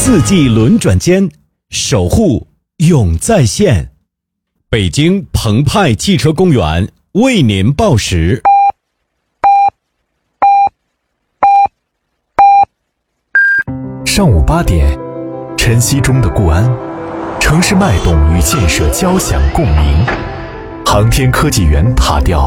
四季轮转间，守护永在线。北京澎湃汽车公园为您报时。 上午8点，晨曦中的固安，城市脉动与建设交响共鸣。航天科技园塔吊